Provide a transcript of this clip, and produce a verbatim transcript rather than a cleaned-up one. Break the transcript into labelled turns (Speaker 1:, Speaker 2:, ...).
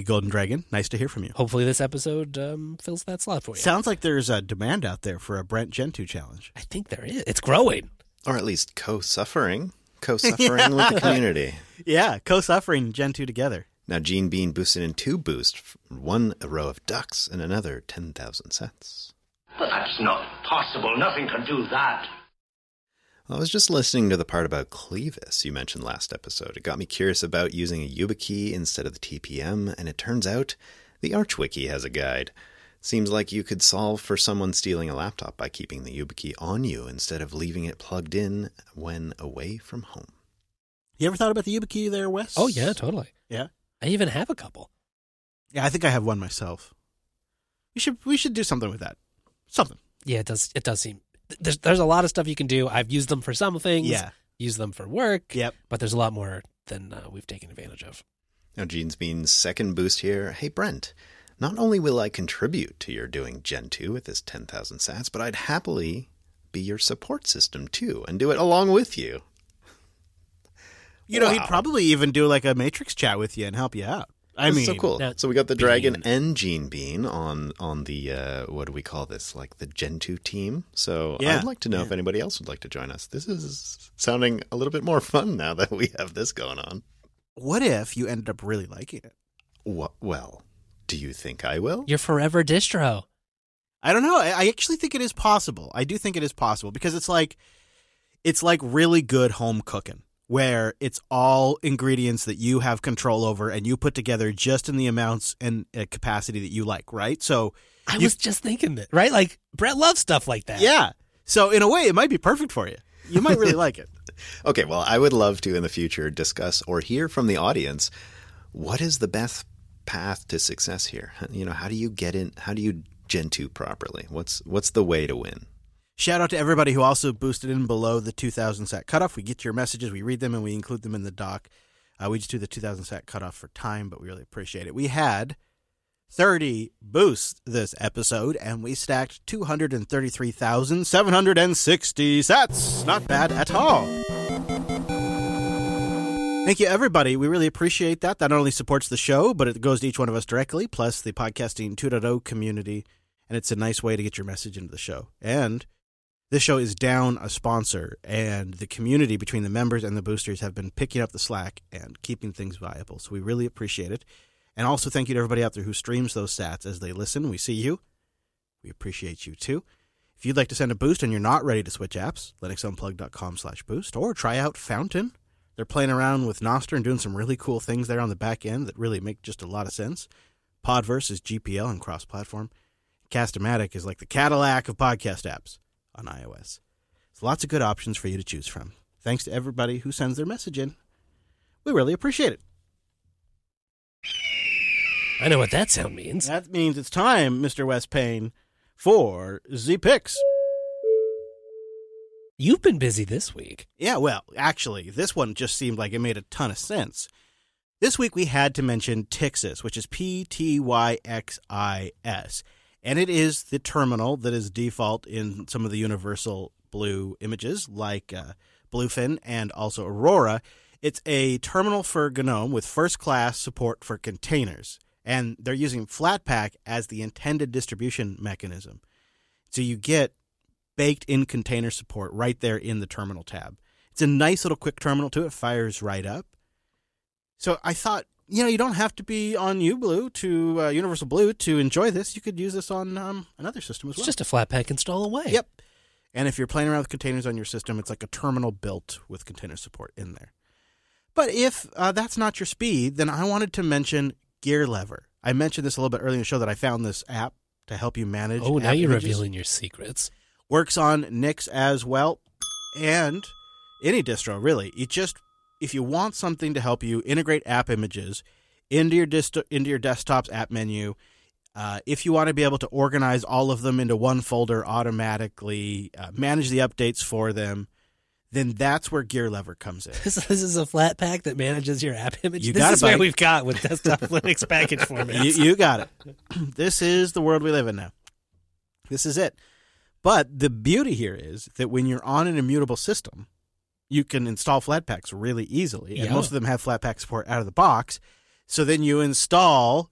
Speaker 1: you, Golden Dragon. Nice to hear from you.
Speaker 2: Hopefully this episode um, fills that slot for you.
Speaker 1: Sounds like there's a demand out there for a Brent Gentoo challenge.
Speaker 2: I think there is. It's growing.
Speaker 3: Or at least co-suffering. Co-suffering with the community.
Speaker 1: Yeah, co-suffering Gentoo together.
Speaker 3: Now, Gene Bean boosted in two boosts, one a row of ducks and another ten thousand sets.
Speaker 4: But that's not possible. Nothing can do that.
Speaker 3: I was just listening to the part about Clevis you mentioned last episode. It got me curious about using a YubiKey instead of the T P M, and it turns out the ArchWiki has a guide. Seems like you could solve for someone stealing a laptop by keeping the YubiKey on you instead of leaving it plugged in when away from home.
Speaker 1: You ever thought about the YubiKey there, Wes?
Speaker 2: Oh, yeah, totally.
Speaker 1: Yeah?
Speaker 2: I even have a couple.
Speaker 1: Yeah, I think I have one myself. We should we should do something with that. Something.
Speaker 2: Yeah, it does It does seem... There's there's a lot of stuff you can do. I've used them for some things.
Speaker 1: Yeah.
Speaker 2: Used them for work.
Speaker 1: Yep.
Speaker 2: But there's a lot more than uh, we've taken advantage of.
Speaker 3: Now, Gene's Bean's second boost here. Hey, Brent, not only will I contribute to your doing Gentoo with this ten thousand sats, but I'd happily be your support system, too, and do it along with you.
Speaker 1: You know,
Speaker 3: Wow.
Speaker 1: he'd probably even do like a Matrix chat with you and help you out. I
Speaker 3: That's
Speaker 1: mean,
Speaker 3: so cool.
Speaker 2: now,
Speaker 3: So we got the
Speaker 2: Bean.
Speaker 3: Dragon and Gene Bean on on the uh, what do we call this? Like the Gentoo team. So
Speaker 1: Yeah.
Speaker 3: I'd like to know
Speaker 1: Yeah.
Speaker 3: if anybody else would like to join us. This is sounding a little bit more fun now that we have this going on.
Speaker 1: what if you ended up really liking it?
Speaker 3: What? Well, do you think I will?
Speaker 2: Your forever distro.
Speaker 1: I don't know. I, I actually think it is possible. I do think it is possible because it's like it's like really good home cooking where it's all ingredients that you have control over and you put together just in the amounts and uh, capacity that you like, right? So
Speaker 2: I
Speaker 1: you-
Speaker 2: was just thinking that, right? Like, Brett loves stuff like that.
Speaker 1: yeah. So in a way, it might be perfect for you. You might really like it.
Speaker 3: Okay, well, I would love to in the future discuss or hear from the audience what is the best path to success here. You know, how do you get in? How do you Gentoo properly? What's what's the way to win?
Speaker 1: Shout out to everybody who also boosted in below the two thousand sat cutoff. We get your messages, we read them, and we include them in the doc. Uh, we just do the two thousand sat cutoff for time, but we really appreciate it. We had thirty boosts this episode, and we stacked two hundred thirty-three thousand seven hundred sixty sats. Not bad at all. Thank you, everybody. We really appreciate that. That not only supports the show, but it goes to each one of us directly, plus the Podcasting two point oh community, and it's a nice way to get your message into the show. And this show is down a sponsor, and the community between the members and the boosters have been picking up the slack and keeping things viable, so we really appreciate it. And also thank you to everybody out there who streams those sats as they listen. We see you. We appreciate you, too. If you'd like to send a boost and you're not ready to switch apps, linuxunplugged.com slash boost, or try out Fountain. They're playing around with Nostr and doing some really cool things there on the back end that really make just a lot of sense. Podverse is G P L and cross-platform. Cast-O-Matic is like the Cadillac of podcast apps on iOS. There's lots of good options for you to choose from. Thanks to everybody who sends their message in. We really appreciate it.
Speaker 2: I know what that sound means.
Speaker 1: That means it's time, Mister Wes Payne, for Z-Picks.
Speaker 2: You've been busy this week.
Speaker 1: Yeah, well, actually, this one just seemed like it made a ton of sense. This week we had to mention Tyxis, which is P T Y X I S. And it is the terminal that is default in some of the Universal Blue images, like uh, Bluefin and also Aurora. It's a terminal for GNOME with first-class support for containers. And they're using Flatpak as the intended distribution mechanism. So you get baked-in container support right there in the terminal tab. It's a nice little quick terminal, too. It fires right up. So I thought, you know, you don't have to be on UBlue to uh, Universal Blue to enjoy this. You could use this on um, another system as
Speaker 2: It's
Speaker 1: well.
Speaker 2: just a Flatpak install away.
Speaker 1: Yep. And if you're playing around with containers on your system, it's like a terminal built with container support in there. But if uh, that's not your speed, then I wanted to mention GearLever. I mentioned this a little bit earlier in the show that I found this app to help you manage.
Speaker 2: Oh, now
Speaker 1: app
Speaker 2: you're
Speaker 1: images.
Speaker 2: revealing your secrets.
Speaker 1: Works on Nix as well, and any distro, really. It just, if you want something to help you integrate app images into your dist- into your desktop's app menu, uh, if you want to be able to organize all of them into one folder automatically, uh, manage the updates for them, then that's where GearLever comes in.
Speaker 2: This, this is a Flatpak that manages your app image.
Speaker 1: You
Speaker 2: this
Speaker 1: got it,
Speaker 2: is where
Speaker 1: buddy.
Speaker 2: we've got with desktop Linux package formats.
Speaker 1: you, you got it. This is the world we live in now. This is it. But the beauty here is that when you're on an immutable system, you can install Flatpaks really easily. And
Speaker 2: Yeah.
Speaker 1: most of them have Flatpak support out of the box. So then you install